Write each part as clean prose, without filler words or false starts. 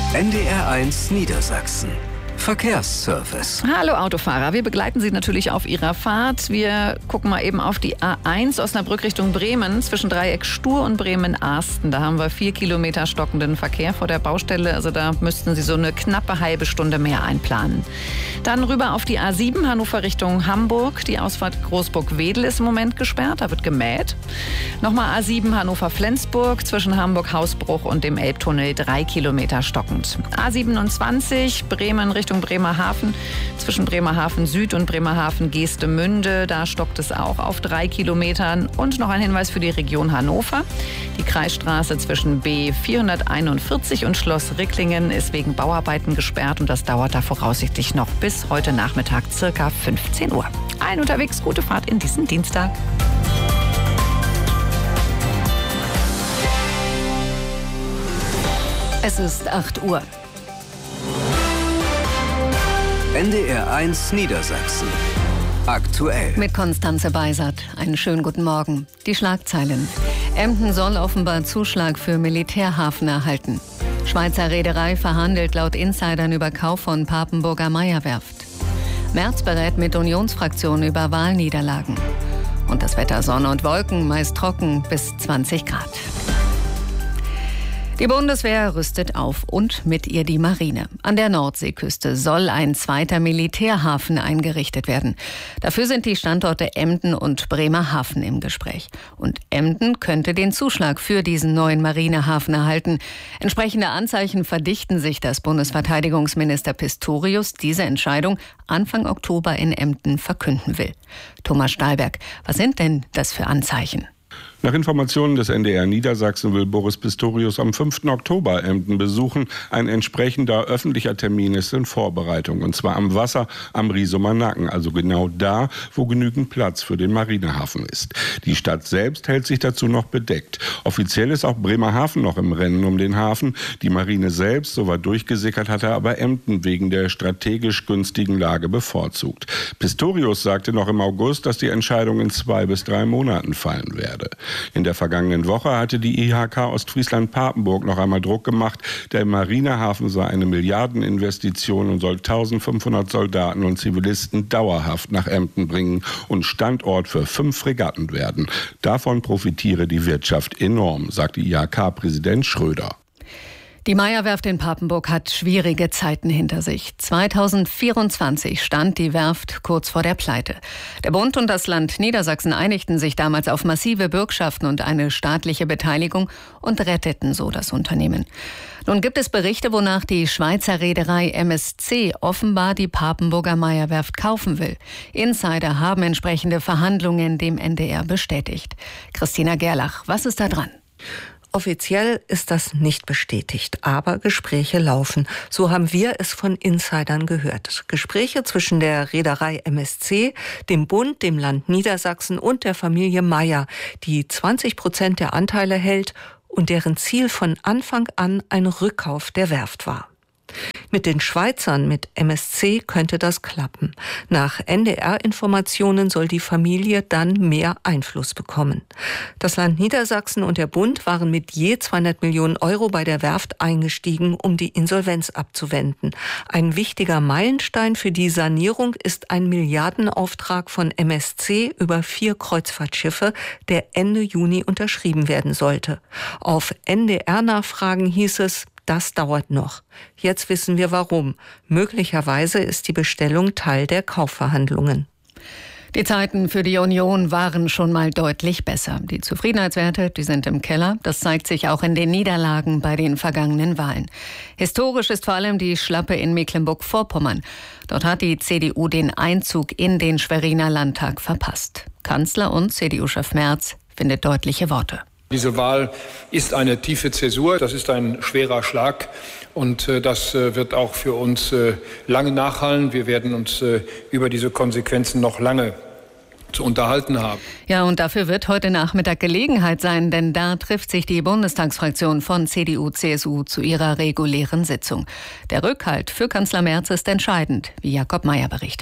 NDR1 Niedersachsen. Verkehrsservice. Hallo Autofahrer, wir begleiten Sie natürlich auf Ihrer Fahrt. Wir gucken mal eben auf die A1 Osnabrück Richtung Bremen zwischen Dreieck Stur und Bremen-Arsten. Da haben wir 4 Kilometer stockenden Verkehr vor der Baustelle. Also da müssten Sie so eine knappe halbe Stunde mehr einplanen. Dann rüber auf die A7 Hannover Richtung Hamburg. Die Ausfahrt Großburg-Wedel ist im Moment gesperrt, da wird gemäht. Nochmal A7 Hannover-Flensburg zwischen Hamburg-Hausbruch und dem Elbtunnel 3 Kilometer stockend. A27 Bremen Richtung Bremerhaven, zwischen Bremerhaven Süd und Bremerhaven Geestemünde. Da stockt es auch auf 3 Kilometern. Und noch ein Hinweis für die Region Hannover. Die Kreisstraße zwischen B441 und Schloss Ricklingen ist wegen Bauarbeiten gesperrt und das dauert da voraussichtlich noch bis heute Nachmittag circa 15 Uhr. Allen unterwegs gute Fahrt in diesen Dienstag. Es ist 8 Uhr. NDR1 Niedersachsen. Aktuell. Mit Konstanze Beisert. Einen schönen guten Morgen. Die Schlagzeilen. Emden soll offenbar Zuschlag für Militärhafen erhalten. Schweizer Reederei verhandelt laut Insidern über Kauf von Papenburger Meyer-Werft. Merz berät mit Unionsfraktion über Wahlniederlagen. Und das Wetter: Sonne und Wolken, meist trocken bis 20 Grad. Die Bundeswehr rüstet auf und mit ihr die Marine. An der Nordseeküste soll ein zweiter Militärhafen eingerichtet werden. Dafür sind die Standorte Emden und Bremerhaven im Gespräch. Und Emden könnte den Zuschlag für diesen neuen Marinehafen erhalten. Entsprechende Anzeichen verdichten sich, dass Bundesverteidigungsminister Pistorius diese Entscheidung Anfang Oktober in Emden verkünden will. Thomas Stahlberg, was sind denn das für Anzeichen? Nach Informationen des NDR Niedersachsen will Boris Pistorius am 5. Oktober Emden besuchen. Ein entsprechender öffentlicher Termin ist in Vorbereitung. Und zwar am Wasser am Riesumer Nacken, also genau da, wo genügend Platz für den Marinehafen ist. Die Stadt selbst hält sich dazu noch bedeckt. Offiziell ist auch Bremerhaven noch im Rennen um den Hafen. Die Marine selbst, so war durchgesickert, hatte aber Emden wegen der strategisch günstigen Lage bevorzugt. Pistorius sagte noch im August, dass die Entscheidung in 2 bis 3 Monaten fallen werde. In der vergangenen Woche hatte die IHK Ostfriesland-Papenburg noch einmal Druck gemacht. Der Marinehafen sei eine Milliardeninvestition und soll 1500 Soldaten und Zivilisten dauerhaft nach Emden bringen und Standort für 5 Fregatten werden. Davon profitiere die Wirtschaft enorm, sagte IHK-Präsident Schröder. Die Meyer-Werft in Papenburg hat schwierige Zeiten hinter sich. 2024 stand die Werft kurz vor der Pleite. Der Bund und das Land Niedersachsen einigten sich damals auf massive Bürgschaften und eine staatliche Beteiligung und retteten so das Unternehmen. Nun gibt es Berichte, wonach die Schweizer Reederei MSC offenbar die Papenburger Meyer-Werft kaufen will. Insider haben entsprechende Verhandlungen dem NDR bestätigt. Christina Gerlach, was ist da dran? Offiziell ist das nicht bestätigt, aber Gespräche laufen. So haben wir es von Insidern gehört. Gespräche zwischen der Reederei MSC, dem Bund, dem Land Niedersachsen und der Familie Meyer, die 20% der Anteile hält und deren Ziel von Anfang an ein Rückkauf der Werft war. Mit den Schweizern, mit MSC, könnte das klappen. Nach NDR-Informationen soll die Familie dann mehr Einfluss bekommen. Das Land Niedersachsen und der Bund waren mit je 200 Millionen Euro bei der Werft eingestiegen, um die Insolvenz abzuwenden. Ein wichtiger Meilenstein für die Sanierung ist ein Milliardenauftrag von MSC über 4 Kreuzfahrtschiffe, der Ende Juni unterschrieben werden sollte. Auf NDR-Nachfragen hieß es: Das dauert noch. Jetzt wissen wir warum. Möglicherweise ist die Bestellung Teil der Kaufverhandlungen. Die Zeiten für die Union waren schon mal deutlich besser. Die Zufriedenheitswerte, die sind im Keller. Das zeigt sich auch in den Niederlagen bei den vergangenen Wahlen. Historisch ist vor allem die Schlappe in Mecklenburg-Vorpommern. Dort hat die CDU den Einzug in den Schweriner Landtag verpasst. Kanzler und CDU-Chef Merz findet deutliche Worte. Diese Wahl ist eine tiefe Zäsur, das ist ein schwerer Schlag und das wird auch für uns lange nachhallen. Wir werden uns über diese Konsequenzen noch lange zu unterhalten haben. Ja, und dafür wird heute Nachmittag Gelegenheit sein, denn da trifft sich die Bundestagsfraktion von CDU-CSU zu ihrer regulären Sitzung. Der Rückhalt für Kanzler Merz ist entscheidend, wie Jakob Mayer berichtet.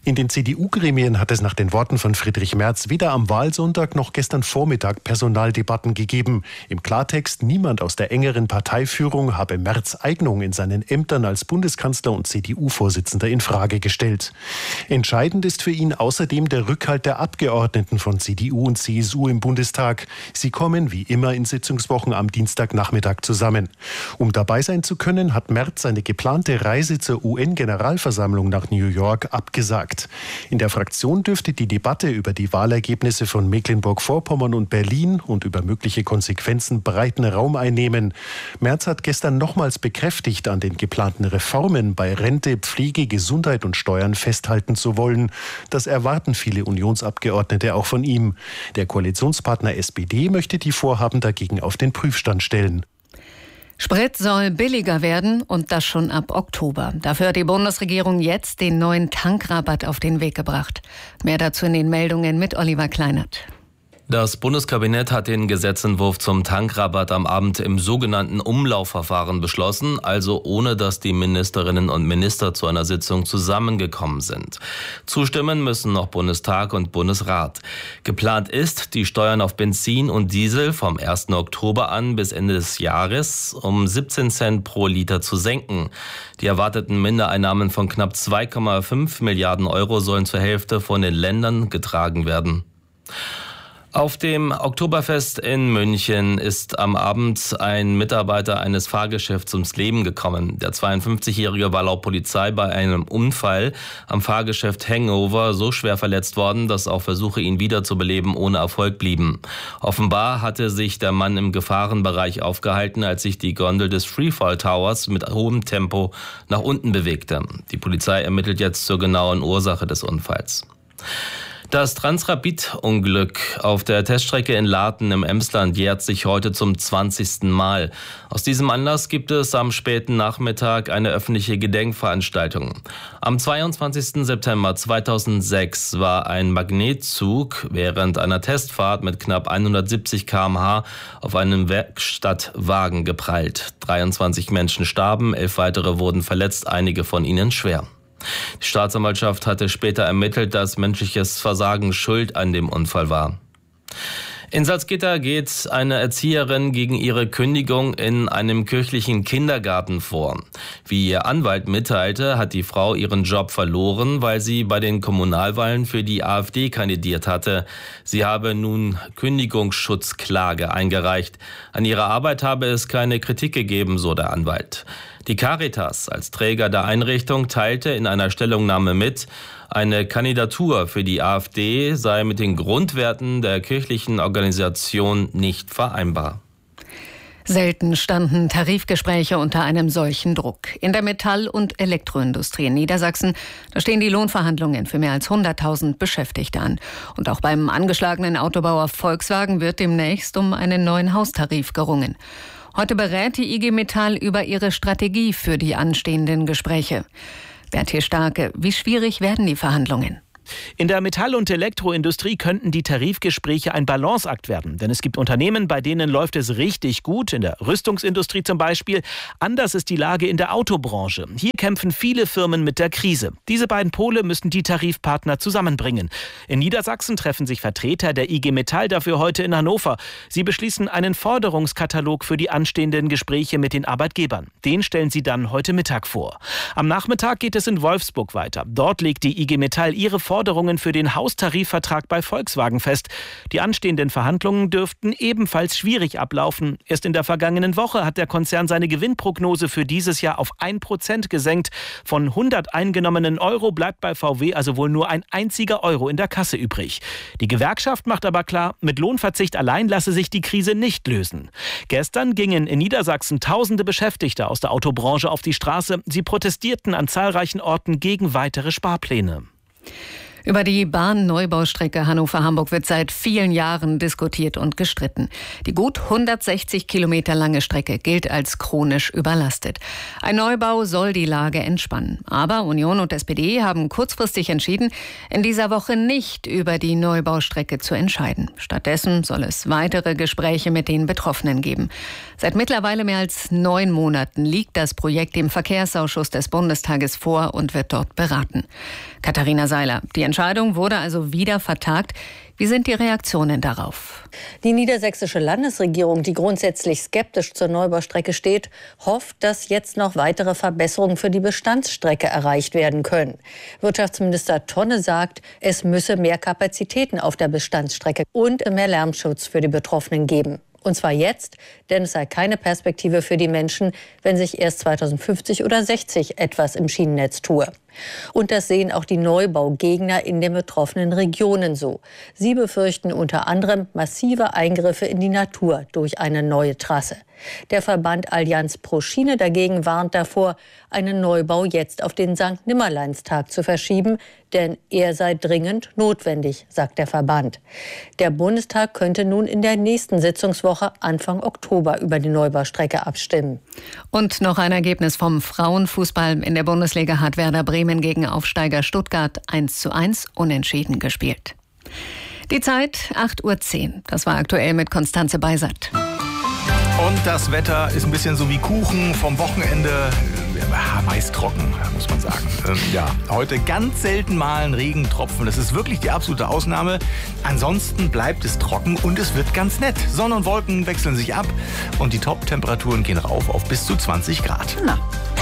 In den CDU-Gremien hat es nach den Worten von Friedrich Merz weder am Wahlsonntag noch gestern Vormittag Personaldebatten gegeben. Im Klartext, niemand aus der engeren Parteiführung habe Merz' Eignung in seinen Ämtern als Bundeskanzler und CDU-Vorsitzender in Frage gestellt. Entscheidend ist für ihn außerdem der Rückhalt der Abgeordneten von CDU und CSU im Bundestag. Sie kommen wie immer in Sitzungswochen am Dienstagnachmittag zusammen. Um dabei sein zu können, hat Merz seine geplante Reise zur UN-Generalversammlung nach New York abgesagt. In der Fraktion dürfte die Debatte über die Wahlergebnisse von Mecklenburg-Vorpommern und Berlin und über mögliche Konsequenzen breiten Raum einnehmen. Merz hat gestern nochmals bekräftigt, an den geplanten Reformen bei Rente, Pflege, Gesundheit und Steuern festhalten zu wollen. Das erwarten viele Unionsabgeordnete auch von ihm. Der Koalitionspartner SPD möchte die Vorhaben dagegen auf den Prüfstand stellen. Sprit soll billiger werden und das schon ab Oktober. Dafür hat die Bundesregierung jetzt den neuen Tankrabatt auf den Weg gebracht. Mehr dazu in den Meldungen mit Oliver Kleinert. Das Bundeskabinett hat den Gesetzentwurf zum Tankrabatt am Abend im sogenannten Umlaufverfahren beschlossen, also ohne dass die Ministerinnen und Minister zu einer Sitzung zusammengekommen sind. Zustimmen müssen noch Bundestag und Bundesrat. Geplant ist, die Steuern auf Benzin und Diesel vom 1. Oktober an bis Ende des Jahres um 17 Cent pro Liter zu senken. Die erwarteten Mindereinnahmen von knapp 2,5 Milliarden Euro sollen zur Hälfte von den Ländern getragen werden. Auf dem Oktoberfest in München ist am Abend ein Mitarbeiter eines Fahrgeschäfts ums Leben gekommen. Der 52-Jährige war laut Polizei bei einem Unfall am Fahrgeschäft Hangover so schwer verletzt worden, dass auch Versuche, ihn wiederzubeleben, ohne Erfolg blieben. Offenbar hatte sich der Mann im Gefahrenbereich aufgehalten, als sich die Gondel des Freefall Towers mit hohem Tempo nach unten bewegte. Die Polizei ermittelt jetzt zur genauen Ursache des Unfalls. Das Transrapid-Unglück auf der Teststrecke in Laarten im Emsland jährt sich heute zum 20. Mal. Aus diesem Anlass gibt es am späten Nachmittag eine öffentliche Gedenkveranstaltung. Am 22. September 2006 war ein Magnetzug während einer Testfahrt mit knapp 170 km/h auf einen Werkstattwagen geprallt. 23 Menschen starben, 11 weitere wurden verletzt, einige von ihnen schwer. Die Staatsanwaltschaft hatte später ermittelt, dass menschliches Versagen schuld an dem Unfall war. In Salzgitter geht eine Erzieherin gegen ihre Kündigung in einem kirchlichen Kindergarten vor. Wie ihr Anwalt mitteilte, hat die Frau ihren Job verloren, weil sie bei den Kommunalwahlen für die AfD kandidiert hatte. Sie habe nun Kündigungsschutzklage eingereicht. An ihrer Arbeit habe es keine Kritik gegeben, so der Anwalt. Die Caritas als Träger der Einrichtung teilte in einer Stellungnahme mit, eine Kandidatur für die AfD sei mit den Grundwerten der kirchlichen Organisation nicht vereinbar. Selten standen Tarifgespräche unter einem solchen Druck. In der Metall- und Elektroindustrie in Niedersachsen, da stehen die Lohnverhandlungen für mehr als 100.000 Beschäftigte an. Und auch beim angeschlagenen Autobauer Volkswagen wird demnächst um einen neuen Haustarif gerungen. Heute berät die IG Metall über ihre Strategie für die anstehenden Gespräche. Berthier Starke, wie schwierig werden die Verhandlungen? In der Metall- und Elektroindustrie könnten die Tarifgespräche ein Balanceakt werden. Denn es gibt Unternehmen, bei denen läuft es richtig gut, in der Rüstungsindustrie zum Beispiel. Anders ist die Lage in der Autobranche. Hier kämpfen viele Firmen mit der Krise. Diese beiden Pole müssen die Tarifpartner zusammenbringen. In Niedersachsen treffen sich Vertreter der IG Metall dafür heute in Hannover. Sie beschließen einen Forderungskatalog für die anstehenden Gespräche mit den Arbeitgebern. Den stellen sie dann heute Mittag vor. Am Nachmittag geht es in Wolfsburg weiter. Dort legt die IG Metall ihre Forderungen für den Haustarifvertrag bei Volkswagen fest. Die anstehenden Verhandlungen dürften ebenfalls schwierig ablaufen. Erst in der vergangenen Woche hat der Konzern seine Gewinnprognose für dieses Jahr auf 1% gesenkt. Von 100 eingenommenen Euro bleibt bei VW also wohl nur ein einziger Euro in der Kasse übrig. Die Gewerkschaft macht aber klar, mit Lohnverzicht allein lasse sich die Krise nicht lösen. Gestern gingen in Niedersachsen tausende Beschäftigte aus der Autobranche auf die Straße. Sie protestierten an zahlreichen Orten gegen weitere Sparpläne. Über die Bahnneubaustrecke Hannover-Hamburg wird seit vielen Jahren diskutiert und gestritten. Die gut 160 Kilometer lange Strecke gilt als chronisch überlastet. Ein Neubau soll die Lage entspannen. Aber Union und SPD haben kurzfristig entschieden, in dieser Woche nicht über die Neubaustrecke zu entscheiden. Stattdessen soll es weitere Gespräche mit den Betroffenen geben. Seit mittlerweile mehr als 9 Monaten liegt das Projekt im Verkehrsausschuss des Bundestages vor und wird dort beraten. Katharina Seiler, die Entscheidung wurde also wieder vertagt. Wie sind die Reaktionen darauf? Die niedersächsische Landesregierung, die grundsätzlich skeptisch zur Neubaustrecke steht, hofft, dass jetzt noch weitere Verbesserungen für die Bestandsstrecke erreicht werden können. Wirtschaftsminister Tonne sagt, es müsse mehr Kapazitäten auf der Bestandsstrecke und mehr Lärmschutz für die Betroffenen geben. Und zwar jetzt, denn es sei keine Perspektive für die Menschen, wenn sich erst 2050 oder 60 etwas im Schienennetz tue. Und das sehen auch die Neubaugegner in den betroffenen Regionen so. Sie befürchten unter anderem massive Eingriffe in die Natur durch eine neue Trasse. Der Verband Allianz pro Schiene dagegen warnt davor, einen Neubau jetzt auf den Sankt-Nimmerleins-Tag zu verschieben, denn er sei dringend notwendig, sagt der Verband. Der Bundestag könnte nun in der nächsten Sitzungswoche Anfang Oktober über die Neubaustrecke abstimmen. Und noch ein Ergebnis vom Frauenfußball. In der Bundesliga hat Werder Bremen gegen Aufsteiger Stuttgart 1:1 unentschieden gespielt. Die Zeit 8:10 Uhr. Das war aktuell mit Konstanze Beisert. Und das Wetter ist ein bisschen so wie Kuchen vom Wochenende. Meist trocken, muss man sagen. Ja, heute ganz selten mal ein Regentropfen. Das ist wirklich die absolute Ausnahme. Ansonsten bleibt es trocken und es wird ganz nett. Sonne und Wolken wechseln sich ab und die Top-Temperaturen gehen rauf auf bis zu 20 Grad. Na.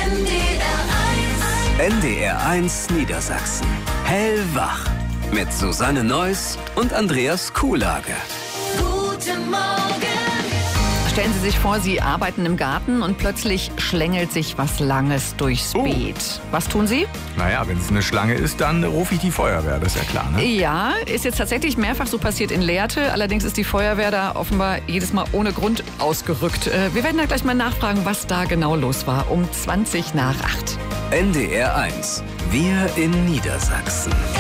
NDR 1 Niedersachsen. Hellwach. Mit Susanne Neuss und Andreas Kuhlage. Guten Morgen. Stellen Sie sich vor, Sie arbeiten im Garten und plötzlich schlängelt sich was Langes durchs Beet. Was tun Sie? Naja, wenn es eine Schlange ist, dann rufe ich die Feuerwehr, das ist ja klar, ne? Ja, ist jetzt tatsächlich mehrfach so passiert in Lehrte. Allerdings ist die Feuerwehr da offenbar jedes Mal ohne Grund ausgerückt. Wir werden da gleich mal nachfragen, was da genau los war. Um 20 nach 8. NDR 1. Wir in Niedersachsen.